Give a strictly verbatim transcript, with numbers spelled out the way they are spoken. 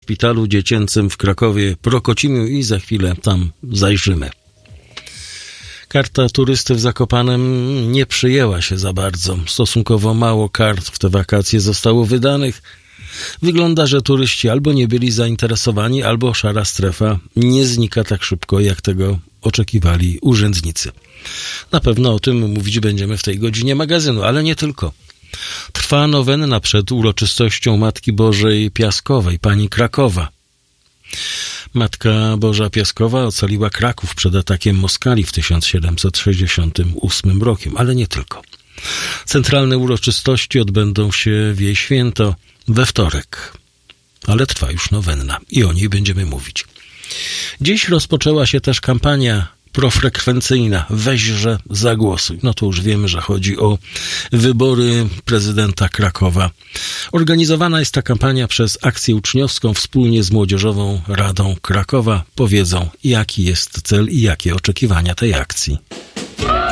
szpitalu dziecięcym w Krakowie Prokocimiu i za chwilę tam zajrzymy. Karta turysty w Zakopanem nie przyjęła się za bardzo. Stosunkowo mało kart w te wakacje zostało wydanych. Wygląda, że turyści albo nie byli zainteresowani, albo szara strefa nie znika tak szybko, jak tego oczekiwali urzędnicy. Na pewno o tym mówić będziemy w tej godzinie magazynu, ale nie tylko. Trwa nowenna przed uroczystością Matki Bożej Piaskowej, pani Krakowa. Matka Boża Piaskowa ocaliła Kraków przed atakiem Moskali w tysiąc siedemset sześćdziesiątym ósmym rokiem, ale nie tylko. Centralne uroczystości odbędą się w jej święto we wtorek, ale trwa już nowenna i o niej będziemy mówić. Dziś rozpoczęła się też kampania profrekwencyjna Weźże zagłosuj. No to już wiemy, że chodzi o wybory prezydenta Krakowa. Organizowana jest ta kampania przez akcję uczniowską wspólnie z Młodzieżową Radą Krakowa. Powiedzą, jaki jest cel i jakie oczekiwania tej akcji.